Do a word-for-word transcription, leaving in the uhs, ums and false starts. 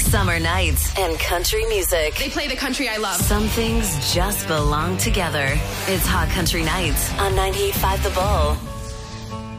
Summer nights and country music. They play the country I love. Some things just belong together. It's Hot Country Nights on ninety-eight point five The Bull.